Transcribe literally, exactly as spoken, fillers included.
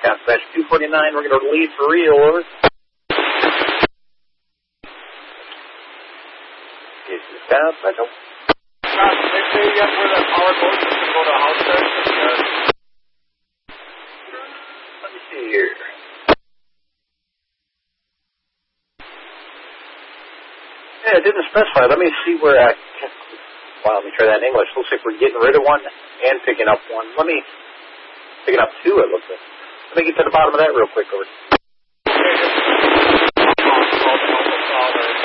South Dash two forty-nine, we're going to lead for real, over. Is this South Special? South, they say yet where that power goes to go to a house there? Let me see here. Yeah, it didn't specify. Let me see where I can... Well, let me try that in English. Looks like we're getting rid of one and picking up one. Let me... Picking up two, it looks like. Let me get to the bottom of that real quick, over.